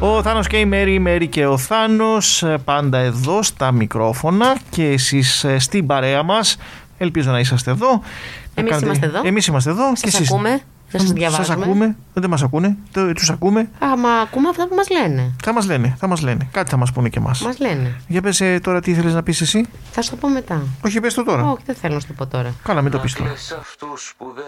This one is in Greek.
Ο Θάνος και η Μέρη, η Μέρη και ο Θάνος, πάντα εδώ στα μικρόφωνα και εσείς στην παρέα μας. Ελπίζω να είσαστε εδώ. Εμείς είμαστε εδώ. Σας ακούμε. Δεν σας διαβάζουμε. Σας ακούμε. Δεν μας ακούνε. Τους ακούμε. Μα ακούμε αυτά που μας λένε. Θα μας λένε. Κάτι θα μας πούνε και εμάς. Μας λένε. Για πες τώρα τι ήθελες να πεις εσύ. Θα σου το πω μετά. Όχι, πες το τώρα. Όχι, δεν θέλω να σου το πω τώρα. Καλά, μην το πεις τώρα.